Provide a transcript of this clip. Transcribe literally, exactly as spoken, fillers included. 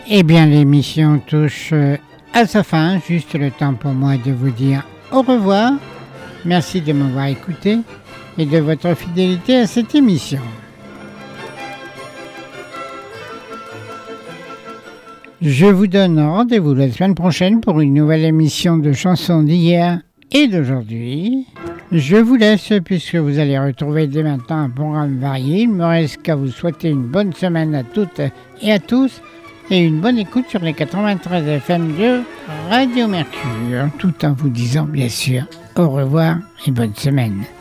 Eh bien, l'émission touche à sa fin. Juste le temps pour moi de vous dire au revoir. Merci de m'avoir écouté et de votre fidélité à cette émission. Je vous donne rendez-vous la semaine prochaine pour une nouvelle émission de chansons d'hier et d'aujourd'hui. Je vous laisse puisque vous allez retrouver dès maintenant un programme varié. Il ne me reste qu'à vous souhaiter une bonne semaine à toutes et à tous et une bonne écoute sur les quatre-vingt-treize F M de Radio Mercure, tout en vous disant bien sûr au revoir et bonne semaine.